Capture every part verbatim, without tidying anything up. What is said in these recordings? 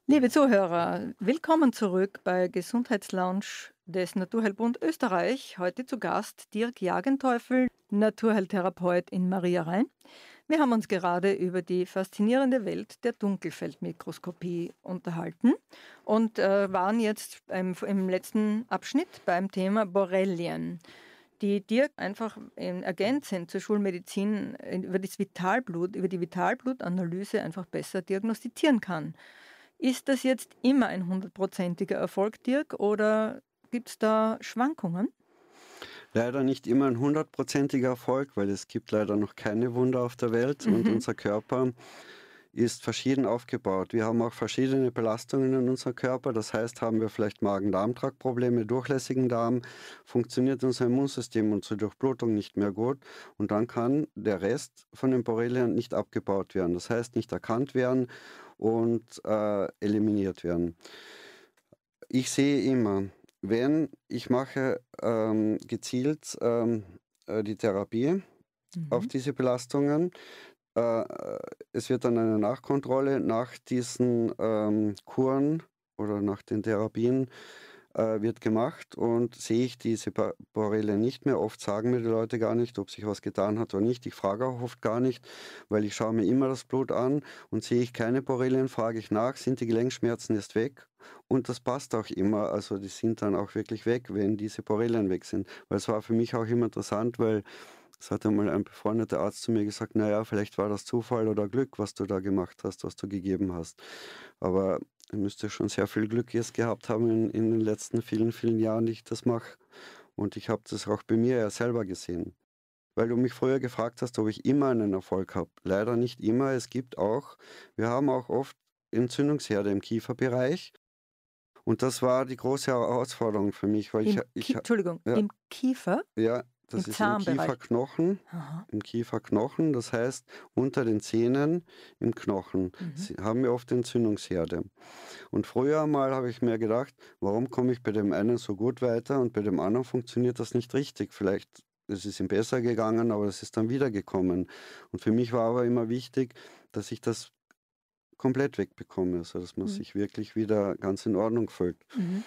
Liebe Zuhörer, willkommen zurück bei Gesundheitslounge des Naturheilbund Österreich. Heute zu Gast Dirk Jagenteufel, Naturheiltherapeut in Maria Rhein. Wir haben uns gerade über die faszinierende Welt der Dunkelfeldmikroskopie unterhalten und äh, waren jetzt im, im letzten Abschnitt beim Thema Borrelien, die Dirk einfach ähm, ergänzend zur Schulmedizin äh, über das Vitalblut, über die Vitalblutanalyse einfach besser diagnostizieren kann. Ist das jetzt immer ein hundertprozentiger Erfolg, Dirk, oder gibt es da Schwankungen? Leider nicht immer ein hundertprozentiger Erfolg, weil es gibt leider noch keine Wunder auf der Welt und Mhm. unser Körper ist verschieden aufgebaut. Wir haben auch verschiedene Belastungen in unserem Körper. Das heißt, haben wir vielleicht Magen-Darm-Trakt-Probleme, durchlässigen Darm, funktioniert unser Immunsystem, unsere Durchblutung nicht mehr gut und dann kann der Rest von den Borrelien nicht abgebaut werden. Das heißt, nicht erkannt werden und äh, eliminiert werden. Ich sehe immer, wenn ich mache ähm, gezielt ähm, äh, die Therapie auf Mhm. diese Belastungen. Äh, Es wird dann eine Nachkontrolle nach diesen ähm, Kuren oder nach den Therapien äh, wird gemacht und sehe ich diese Ba- Borrelien nicht mehr. Oft sagen mir die Leute gar nicht, ob sich was getan hat oder nicht. Ich frage auch oft gar nicht, weil ich schaue mir immer das Blut an und sehe ich keine Borrelien, frage ich nach, sind die Gelenkschmerzen jetzt weg? Und das passt auch immer, also die sind dann auch wirklich weg, wenn diese Borrelien weg sind. Weil es war für mich auch immer interessant, weil es hat einmal ein befreundeter Arzt zu mir gesagt, naja, vielleicht war das Zufall oder Glück, was du da gemacht hast, was du gegeben hast. Aber ich müsste schon sehr viel Glück jetzt gehabt haben in, in den letzten vielen, vielen Jahren, die ich das mache. Und ich habe das auch bei mir ja selber gesehen. Weil du mich früher gefragt hast, ob ich immer einen Erfolg habe. Leider nicht immer. Es gibt auch, wir haben auch oft Entzündungsherde im Kieferbereich. Und das war die große Herausforderung für mich, weil ich, Im Kie ich, Entschuldigung, ja, im Kiefer, ja, das im ist im Zahnbereich. Kieferknochen, Aha. im Kieferknochen, das heißt unter den Zähnen im Knochen. Mhm. Sie haben wir oft Entzündungsherde. Und früher mal habe ich mir gedacht, warum komme ich bei dem einen so gut weiter und bei dem anderen funktioniert das nicht richtig? Vielleicht ist es ihm besser gegangen, aber es ist dann wieder gekommen. Und für mich war aber immer wichtig, dass ich das komplett wegbekomme, also dass man Mhm. sich wirklich wieder ganz in Ordnung fühlt. Mhm.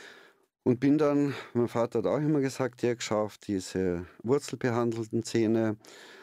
Und bin dann, mein Vater hat auch immer gesagt, Dirk, schau auf diese wurzelbehandelten Zähne.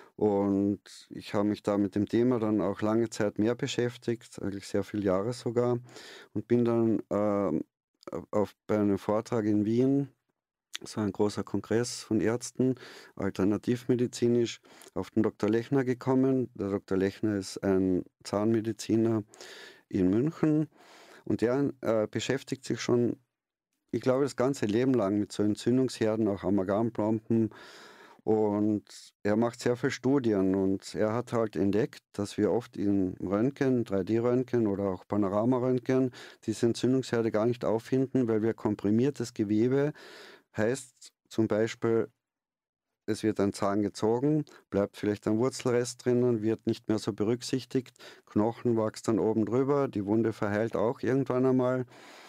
Und ich habe mich da mit dem Thema dann auch lange Zeit mehr beschäftigt, eigentlich sehr viele Jahre sogar. Und bin dann ähm, auf, bei einem Vortrag in Wien, so ein großer Kongress von Ärzten, alternativmedizinisch, auf den Doktor Lechner gekommen. Der Doktor Lechner ist ein Zahnmediziner in München und der äh, beschäftigt sich schon, ich glaube, das ganze Leben lang mit so Entzündungsherden, auch Amalgamplomben. Und er macht sehr viele Studien und er hat halt entdeckt, dass wir oft in Röntgen, drei D-Röntgen oder auch Panoramaröntgen diese Entzündungsherde gar nicht auffinden, weil wir komprimiertes Gewebe heißt zum Beispiel, es wird ein Zahn gezogen, bleibt vielleicht ein Wurzelrest drinnen, wird nicht mehr so berücksichtigt, Knochen wächst dann oben drüber, die Wunde verheilt auch irgendwann einmal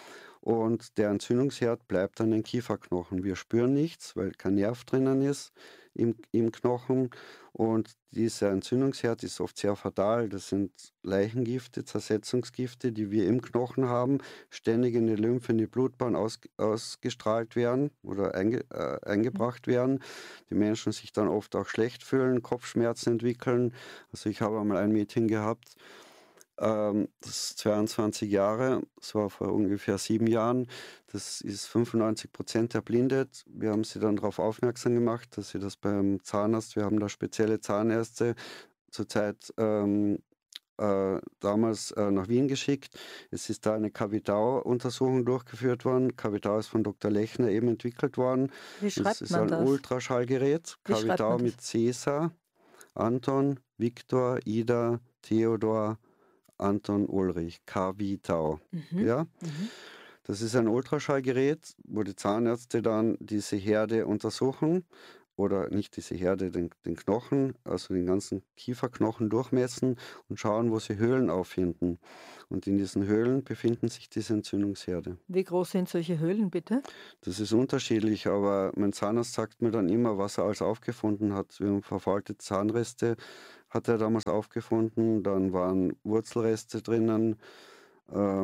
und der Entzündungsherd bleibt an den Kieferknochen. Wir spüren nichts, weil kein Nerv drinnen ist im, im Knochen. Und dieser Entzündungsherd ist oft sehr fatal. Das sind Leichengifte, Zersetzungsgifte, die wir im Knochen haben, ständig in die Lymphe, in die Blutbahn aus, ausgestrahlt werden oder einge, äh, Mhm. eingebracht werden. Die Menschen sich dann oft auch schlecht fühlen, Kopfschmerzen entwickeln. Also ich habe einmal ein Mädchen gehabt, ähm, das ist zweiundzwanzig Jahre, das war vor ungefähr sieben Jahren. Das ist fünfundneunzig Prozent erblindet. Wir haben sie dann darauf aufmerksam gemacht, dass sie das beim Zahnarzt, wir haben da spezielle Zahnärzte zurzeit ähm, äh, damals äh, nach Wien geschickt. Es ist da eine Kavitar-Untersuchung durchgeführt worden. Kavitar ist von Doktor Lechner eben entwickelt worden. Wie Es schreibt ist man ein das? Ultraschallgerät. Wie schreibt man Kavitar das? mit Cäsar, Anton, Viktor, Ida, Theodor, Anton Ulrich, Kavi-Tau. Mhm. Ja, Mhm. das ist ein Ultraschallgerät, wo die Zahnärzte dann diese Herde untersuchen oder nicht diese Herde, den, den Knochen, also den ganzen Kieferknochen durchmessen und schauen, wo sie Höhlen auffinden. Und in diesen Höhlen befinden sich diese Entzündungsherde. Wie groß sind solche Höhlen, bitte? Das ist unterschiedlich, aber mein Zahnarzt sagt mir dann immer, was er alles aufgefunden hat. Wir haben verfaulte Zahnreste, hat er damals aufgefunden, dann waren Wurzelreste drinnen, ähm,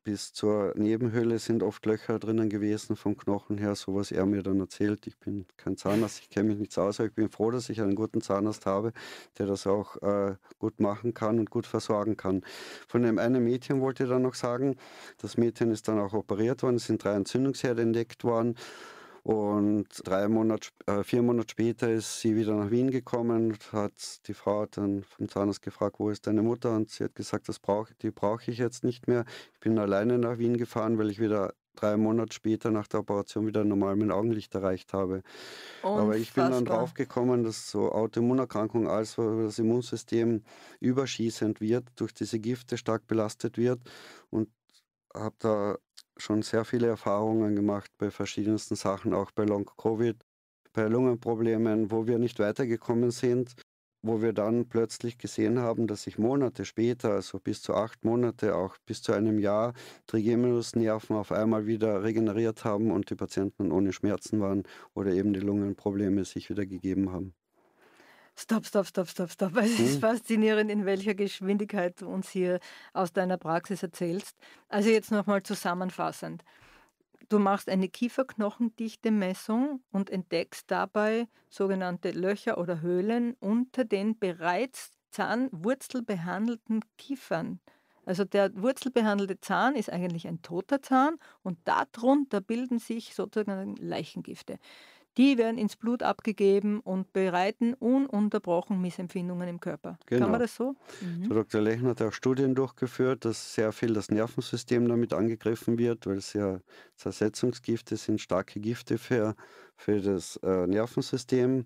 bis zur Nebenhöhle sind oft Löcher drinnen gewesen vom Knochen her, so was er mir dann erzählt. Ich bin kein Zahnarzt, ich kenne mich nicht so aus, aber ich bin froh, dass ich einen guten Zahnarzt habe, der das auch äh, gut machen kann und gut versorgen kann. Von dem einen Mädchen wollte ich dann noch sagen, das Mädchen ist dann auch operiert worden, es sind drei Entzündungsherde entdeckt worden. Und drei Monate, äh, vier Monate später ist sie wieder nach Wien gekommen und hat die Frau hat dann vom Zahnarzt gefragt, wo ist deine Mutter? Und sie hat gesagt, das brauch, die brauche ich jetzt nicht mehr. Ich bin alleine nach Wien gefahren, weil ich wieder drei Monate später nach der Operation wieder normal mein Augenlicht erreicht habe. Aber ich bin dann Unfassbar. drauf gekommen, dass so Autoimmunerkrankungen, alles, wo das Immunsystem überschießend wird, durch diese Gifte stark belastet wird und habe da schon sehr viele Erfahrungen gemacht bei verschiedensten Sachen, auch bei Long-Covid, bei Lungenproblemen, wo wir nicht weitergekommen sind, wo wir dann plötzlich gesehen haben, dass sich Monate später, also bis zu acht Monate, auch bis zu einem Jahr, Trigeminusnerven auf einmal wieder regeneriert haben und die Patienten ohne Schmerzen waren oder eben die Lungenprobleme sich wieder gegeben haben. Stopp, stopp, stopp, stopp, stopp. Es ist Hm? faszinierend, in welcher Geschwindigkeit du uns hier aus deiner Praxis erzählst. Also jetzt nochmal zusammenfassend. Du machst eine Kieferknochendichte-Messung und entdeckst dabei sogenannte Löcher oder Höhlen unter den bereits zahnwurzelbehandelten Kiefern. Also der wurzelbehandelte Zahn ist eigentlich ein toter Zahn und darunter bilden sich sozusagen Leichengifte. Die werden ins Blut abgegeben und bereiten ununterbrochen Missempfindungen im Körper. Kann man Genau. das so? Der Mhm. Doktor Lechner hat auch Studien durchgeführt, dass sehr viel das Nervensystem damit angegriffen wird, weil es ja Zersetzungsgifte sind, starke Gifte für, für das äh, Nervensystem.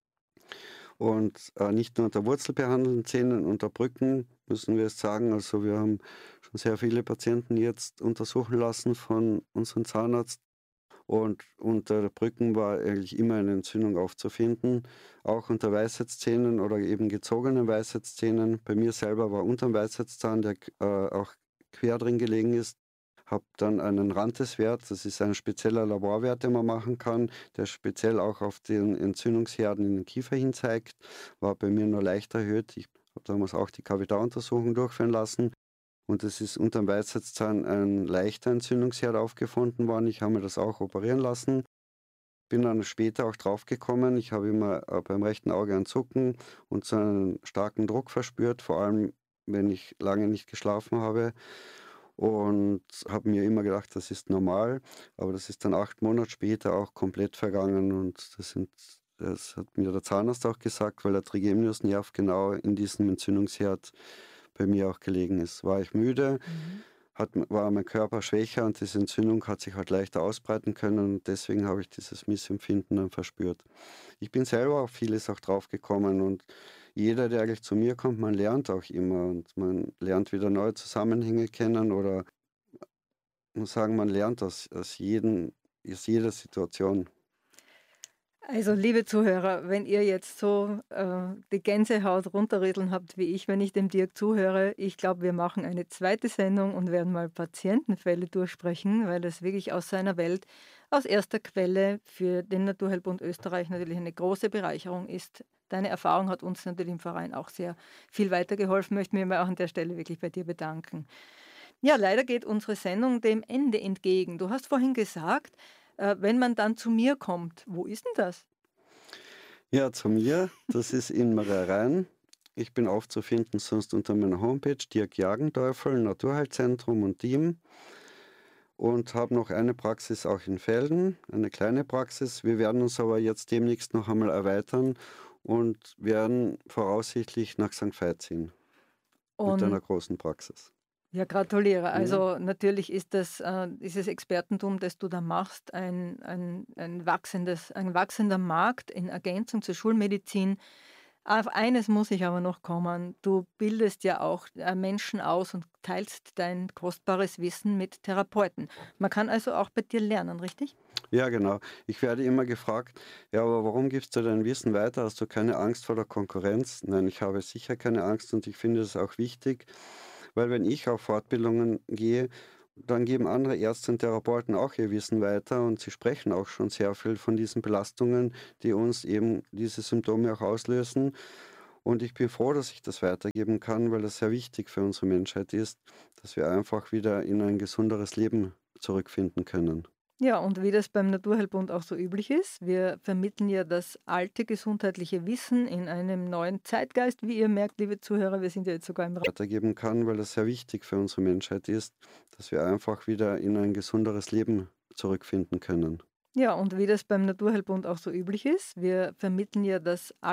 Und äh, nicht nur unter wurzelbehandelten Zähnen, unter Brücken müssen wir es sagen. Also wir haben schon sehr viele Patienten jetzt untersuchen lassen von unserem Zahnarzt. Und unter Brücken war eigentlich immer eine Entzündung aufzufinden, auch unter Weisheitszähnen oder eben gezogenen Weisheitszähnen. Bei mir selber war unter dem Weisheitszahn, der äh, auch quer drin gelegen ist, habe dann einen Ranteswert, das ist ein spezieller Laborwert, den man machen kann, der speziell auch auf den Entzündungsherden in den Kiefer hin zeigt, war bei mir nur leicht erhöht. Ich habe damals auch die Kavitaluntersuchung durchführen lassen. Und es ist unterm Weisheitszahn ein leichter Entzündungsherd aufgefunden worden. Ich habe mir das auch operieren lassen. Bin dann später auch draufgekommen. Ich habe immer äh, beim rechten Auge ein Zucken und so einen starken Druck verspürt, vor allem wenn ich lange nicht geschlafen habe. Und habe mir immer gedacht, das ist normal. Aber das ist dann acht Monate später auch komplett vergangen. Und das sind, das hat mir der Zahnarzt auch gesagt, weil der Trigeminusnerv genau in diesem Entzündungsherd bei mir auch gelegen ist. War ich müde, Mhm. hat, war mein Körper schwächer und diese Entzündung hat sich halt leichter ausbreiten können und deswegen habe ich dieses Missempfinden dann verspürt. Ich bin selber auf vieles auch drauf gekommen und jeder, der eigentlich zu mir kommt, man lernt auch immer und man lernt wieder neue Zusammenhänge kennen oder muss sagen, man lernt aus, aus, jeden, aus jeder Situation. Also, liebe Zuhörer, wenn ihr jetzt so äh, die Gänsehaut runterrieseln habt wie ich, wenn ich dem Dirk zuhöre, ich glaube, wir machen eine zweite Sendung und werden mal Patientenfälle durchsprechen, weil das wirklich aus seiner Welt, aus erster Quelle für den Naturheilbund Österreich natürlich eine große Bereicherung ist. Deine Erfahrung hat uns natürlich im Verein auch sehr viel weitergeholfen. Möchte mich mal auch an der Stelle wirklich bei dir bedanken. Ja, leider geht unsere Sendung dem Ende entgegen. Du hast vorhin gesagt, äh, wenn man dann zu mir kommt, wo ist denn das? Ja, zu mir, das ist in Maria-Rhein. Ich bin aufzufinden sonst unter meiner Homepage Dirk Jagenteufel, Naturheilzentrum und Team. Und habe noch eine Praxis auch in Velden, eine kleine Praxis. Wir werden uns aber jetzt demnächst noch einmal erweitern und werden voraussichtlich nach Sankt Veit ziehen mit einer Und großen Praxis. ja, gratuliere. Ja, Also natürlich ist das, äh, dieses Expertentum, das du da machst, ein, ein, ein, wachsendes, ein wachsender Markt in Ergänzung zur Schulmedizin. Auf eines muss ich aber noch kommen. Du bildest ja auch äh, Menschen aus und teilst dein kostbares Wissen mit Therapeuten. Man kann also auch bei dir lernen, richtig? ja, genau. Ich werde immer gefragt, ja, aber warum gibst du dein Wissen weiter? Hast du keine Angst vor der Konkurrenz? Nein, ich habe sicher keine Angst und ich finde es auch wichtig, weil wenn ich auf Fortbildungen gehe, dann geben andere Ärzte und Therapeuten auch ihr Wissen weiter und sie sprechen auch schon sehr viel von diesen Belastungen, die uns eben diese Symptome auch auslösen. Und ich bin froh, dass ich das weitergeben kann, weil das sehr wichtig für unsere Menschheit ist, dass wir einfach wieder in ein gesunderes Leben zurückfinden können. Ja, und wie das beim Naturheilbund auch so üblich ist, wir vermitteln ja das alte gesundheitliche Wissen in einem neuen Zeitgeist. Wie ihr merkt, liebe Zuhörer, wir sind ja jetzt sogar im Ra Weitergeben kann, weil das sehr wichtig für unsere Menschheit ist, dass wir einfach wieder in ein gesunderes Leben zurückfinden können. Ja, und wie das beim Naturheilbund auch so üblich ist, wir vermitteln ja das